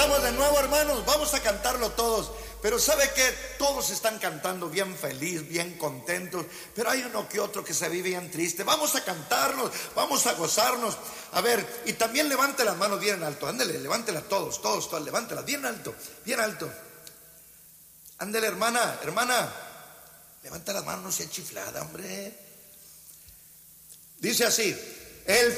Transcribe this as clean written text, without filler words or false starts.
Vamos de nuevo, hermanos, vamos a cantarlo todos. Pero ¿sabe qué? Todos están cantando bien feliz, bien contentos, pero hay uno que otro que se ve bien triste. Vamos a cantarnos, vamos a gozarnos. A ver, y también levante las manos bien alto. Ándele, levántelas todos, levántelas bien alto, bien alto. Ándele, hermana, levanta las manos, no sea chiflada, hombre. Dice así: el